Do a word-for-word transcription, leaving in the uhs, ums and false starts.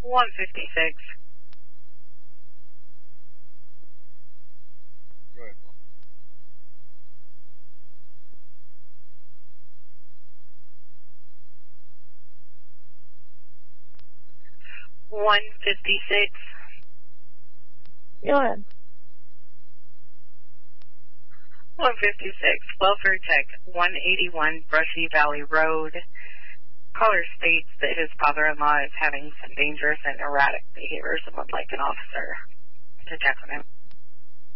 one fifty-six. Go ahead. one fifty-six. Go ahead. one fifty-six, Welfare Tech, one eighty-one Brushy Valley Road. Caller states that his father-in-law is having some dangerous and erratic behaviors and would like an officer to check on him.